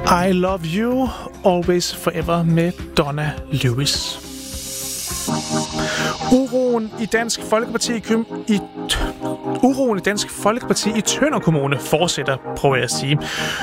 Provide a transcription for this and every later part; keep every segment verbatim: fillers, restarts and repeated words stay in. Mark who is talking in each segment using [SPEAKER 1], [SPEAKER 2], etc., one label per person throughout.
[SPEAKER 1] I Love You, Always Forever med Donna Lewis. Uroen i Dansk Folkeparti i, Køm- i Uroen i Dansk Folkeparti i Tønder Kommune fortsætter, prøver jeg at sige.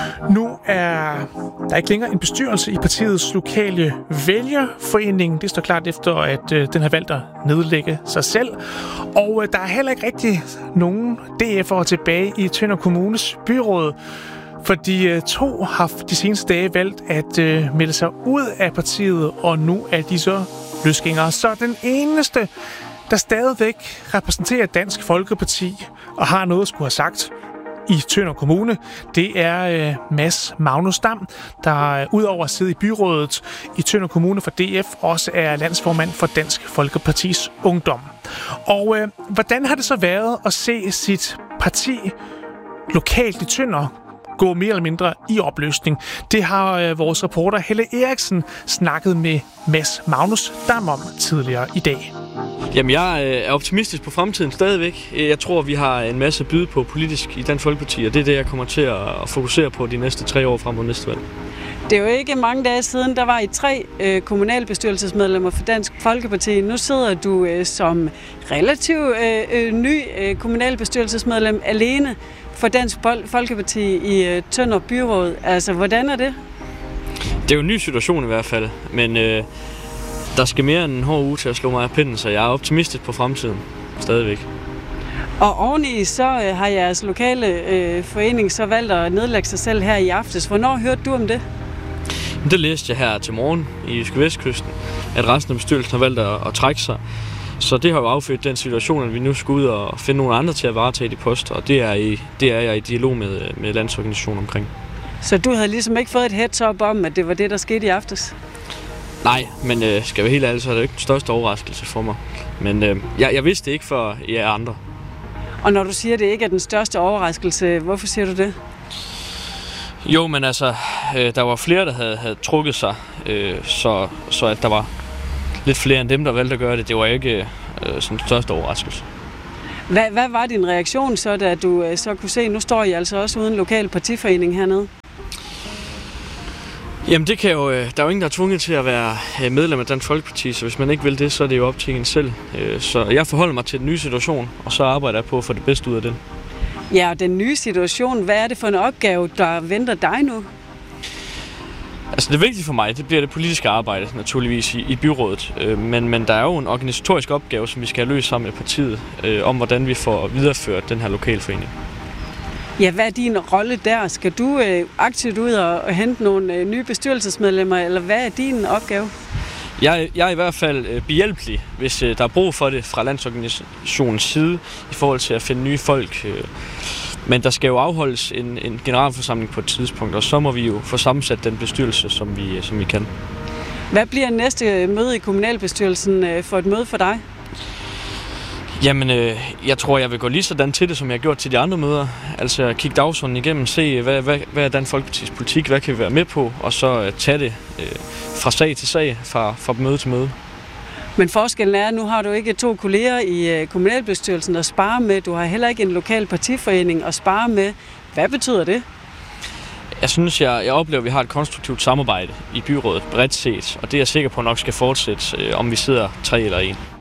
[SPEAKER 1] Nu er der ikke længere en bestyrelse i partiets lokale vælgerforening. Det står klart efter, at øh, den har valgt at nedlægge sig selv. Og øh, der er heller ikke rigtig nogen D F'ere tilbage i Tønder Kommunes byråd. For de to har de seneste dage valgt at øh, melde sig ud af partiet, og nu er de så løsgængere. Så den eneste, der stadigvæk repræsenterer Dansk Folkeparti og har noget at skulle have sagt i Tønder Kommune, det er øh, Mads Magnus Dam, der øh, udover at sidde i byrådet i Tønder Kommune for D F, også er landsformand for Dansk Folkepartis Ungdom. Og øh, hvordan har det så været at se sit parti lokalt i Tønder gå mere eller mindre i opløsning? Det har øh, vores reporter Helle Eriksen snakket med Mads Magnus Dam om tidligere i dag.
[SPEAKER 2] Jamen, jeg er optimistisk på fremtiden stadigvæk. Jeg tror, vi har en masse at byde på politisk i Dansk Folkeparti, og det er det, jeg kommer til at fokusere på de næste tre år frem mod næste valg.
[SPEAKER 3] Det er jo ikke mange dage siden, der var I tre øh, kommunalbestyrelsesmedlemmer for Dansk Folkeparti. Nu sidder du øh, som relativt øh, øh, ny øh, kommunalbestyrelsesmedlem alene for Dansk Folkeparti i øh, Tønder Byråd. Altså, hvordan er det?
[SPEAKER 2] Det er jo en ny situation i hvert fald, men øh, der skal mere end en hård uge til at slå mig af pinden, så jeg er optimistisk på fremtiden stadigvæk.
[SPEAKER 3] Og oveni så øh, har jeres lokale øh, forening så valgt at nedlægge sig selv her i aftes. Hvornår hørte du om det?
[SPEAKER 2] Det læste jeg her til morgen i Jyske Vestkysten, at resten af bestyrelsen har valgt at, at trække sig. Så det har jo affødt den situation, at vi nu skal ud og finde nogle andre til at varetage de poster, og det er, i, det er jeg i dialog med, med landsorganisationen omkring.
[SPEAKER 3] Så du havde ligesom ikke fået et heads up om, at det var det, der skete i aftes?
[SPEAKER 2] Nej, men øh, skal jeg være helt ærlig, så er det ikke den største overraskelse for mig. Men øh, jeg, jeg vidste det ikke for jer andre.
[SPEAKER 3] Og når du siger, at det ikke er den største overraskelse, hvorfor siger du det?
[SPEAKER 2] Jo, men altså, øh, der var flere, der havde, havde trukket sig, øh, så, så at der var lidt flere end dem, der valgte at gøre det. Det var ikke øh, sådan den største overraskelse.
[SPEAKER 3] Hvad, hvad var din reaktion så, da du øh, så kunne se, at nu står I altså også uden lokal partiforening hernede?
[SPEAKER 2] Jamen det kan jo, der er jo ingen, der er tvunget til at være medlem af Dansk Folkeparti, så hvis man ikke vil det, så er det jo op til en selv. Så jeg forholder mig til den nye situation, og så arbejder jeg på at få det bedste ud af den.
[SPEAKER 3] Ja, og den nye situation, hvad er det for en opgave, der venter dig nu?
[SPEAKER 2] Altså det vigtige for mig, det bliver det politiske arbejde, naturligvis, i, i byrådet. Men, men der er jo en organisatorisk opgave, som vi skal have løst sammen med partiet, om hvordan vi får videreført den her lokalforening.
[SPEAKER 3] Ja, hvad er din rolle der? Skal du øh, aktivt ud og, og hente nogle øh, nye bestyrelsesmedlemmer, eller hvad er din opgave?
[SPEAKER 2] Jeg, jeg er i hvert fald øh, behjælpelig, hvis øh, der er brug for det fra landsorganisationens side, i forhold til at finde nye folk. Øh. Men der skal jo afholdes en, en generalforsamling på et tidspunkt, og så må vi jo få sammensat den bestyrelse, som vi, som vi kan. Hvad
[SPEAKER 3] bliver næste møde i kommunalbestyrelsen øh, for et møde for dig?
[SPEAKER 2] Jamen, øh, jeg tror, jeg vil gå lige sådan til det, som jeg har gjort til de andre møder. Altså kigge dagsordenen igennem, se, hvad, hvad, hvad er Dansk Folkepartis politik, hvad kan vi være med på, og så øh, tage det øh, fra sag til sag, fra, fra møde til møde.
[SPEAKER 3] Men forskellen er, at nu har du ikke to kolleger i øh, kommunalbestyrelsen at spare med. Du har heller ikke en lokal partiforening at spare med. Hvad betyder det?
[SPEAKER 2] Jeg synes, jeg, jeg oplever, at vi har et konstruktivt samarbejde i byrådet bredt set, og det er jeg sikker på nok skal fortsætte, øh, om vi sidder tre eller en.